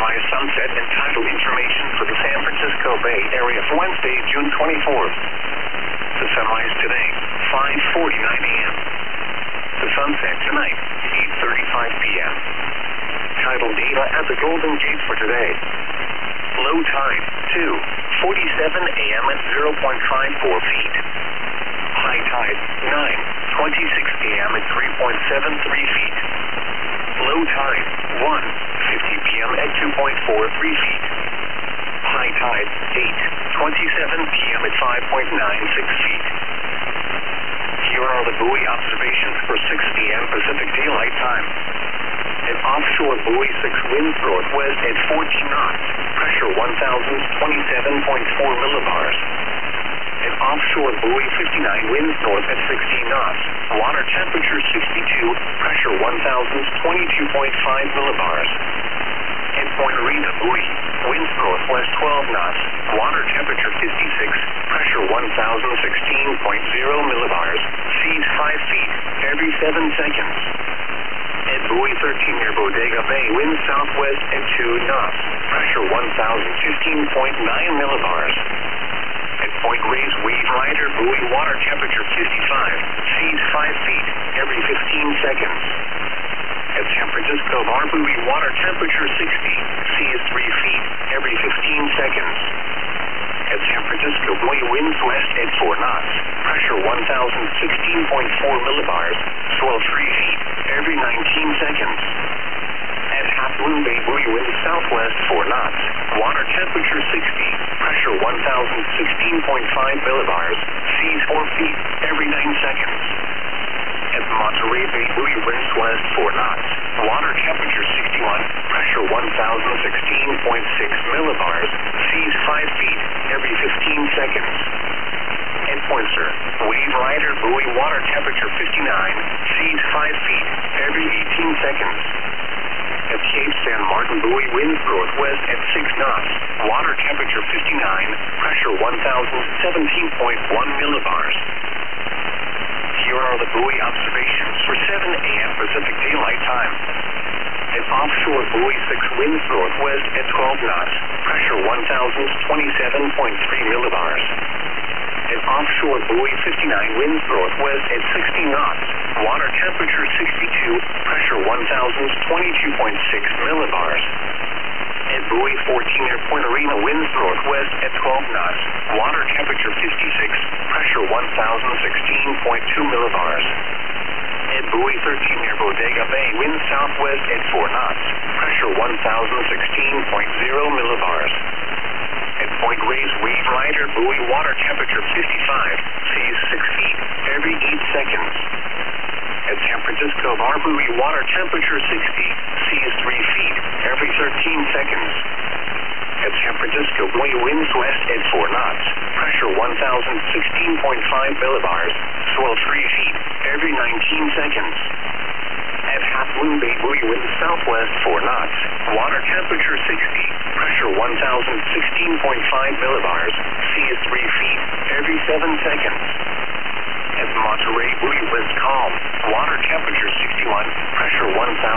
sunrise, sunset, and tidal information for the San Francisco Bay Area for Wednesday, June 24th. The sunrise today, 5:49 a.m. The sunset tonight, 8:35 p.m. Tidal data at the Golden Gate for today. Low tide, 2:47 a.m. at 0.54 feet. High tide, 9:26 a.m. at 3.73 feet. Low tide, 1:50 p.m. at 2.43 feet. High tide, 8:27 p.m. at 5.96 feet. Here are the buoy observations for 6 p.m. Pacific Daylight Time. An offshore buoy 6 winds northwest at 14 knots, pressure 1,027.4 millibars. An offshore buoy 59 winds north at 16 knots, water temperature 62, pressure 1,022.5 millibars. At Point Arena buoy, winds northwest 12 knots, water temperature 56, pressure 1,016.0 millibars, seas 5 feet every 7 seconds. At buoy 13 near Bodega Bay, winds southwest at 2 knots, pressure 1,015.9 millibars. At Point Reyes Wave Rider buoy, water temperature 55, seas 5 feet every 15 seconds. At San Francisco Bar buoy, water temperature 60, seas 3 feet every 15 seconds. At San Francisco buoy, winds west at 4 knots, pressure 1,016.4 millibars, swell 3 feet every 19 seconds. At Half Moon Bay buoy, winds southwest 4 knots, water temperature 60, pressure 1,016.5 millibars, seas 4 feet every 9 seconds. At Monterey Bay buoy, winds west 4 knots, water temperature 61, pressure 1,016.6 millibars, seas 5 feet every 15 seconds. At Pointer Wave Rider buoy, water temperature 59, seas 5 feet every 18 seconds. At Cape San Martin buoy, winds northwest at 6 knots, water temperature 59, pressure 1,017.1 millibars. Here are the buoy observations for 7 a.m. Pacific Daylight Time. An offshore buoy 6 winds northwest at 12 knots, pressure 1,027.3 millibars. An offshore buoy 59 winds northwest at 60 knots, water temperature 62, pressure 1,022.6 millibars. At buoy 14 near Point Arena, winds northwest at 12 knots, water temperature 56, pressure 1,016.2 millibars. At buoy 13 near Bodega Bay, winds southwest at 4 knots, pressure 1,016.0 millibars. At Point Reyes Wave Rider buoy, water temperature 55, seas 6 feet every 8 seconds. At San Francisco Bar buoy, water temperature 60, seas 3 feet every 13 seconds. At San Francisco buoy, winds west at 4 knots, pressure 1,016.5 millibars, swell 3 feet every 19 seconds. At Half Moon Bay buoy, winds southwest 4 knots, water temperature 60, pressure 1,016.5 millibars, seas 3 feet every 7 seconds. At Monterey buoy, winds calm, water temperature 61, pressure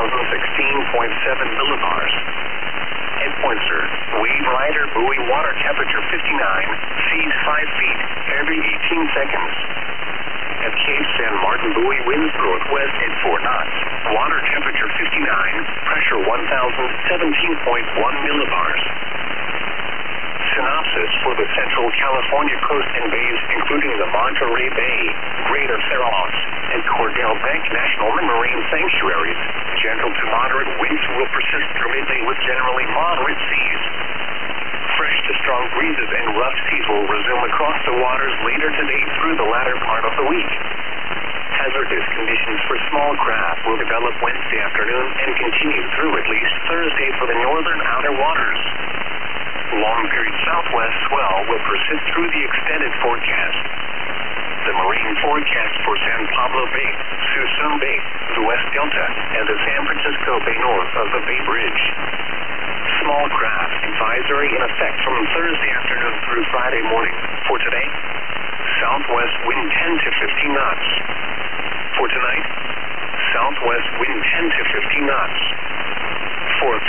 1,016.7 millibars. At Pointer Wave Rider buoy, water temperature 59, seas 5 feet every 18 seconds. At Cape San Martin buoy, winds northwest at 4 knots, water temperature 59, pressure 1,017.1 millibars. Synopsis for the Central California coast and bays, including the Monterey Bay, Greater Fairmont, and Cordell Bank National Marine Sanctuaries. Gentle to moderate winds will persist through midday with generally moderate seas. Fresh to strong breezes and rough seas will resume across the waters later today through the latter part of the week. Hazardous conditions for small craft will develop Wednesday afternoon and continue through at least Thursday for the northern outer waters. Long-period southwest swell will persist through the extended forecast. The marine forecast for San Pablo Bay, Suisun Bay, the West Delta, and the San Francisco Bay north of the Bay Bridge. Small craft advisory in effect from Thursday afternoon through Friday morning. For today, southwest wind 10 to 15 knots. For tonight, southwest wind 10 to 15 knots. For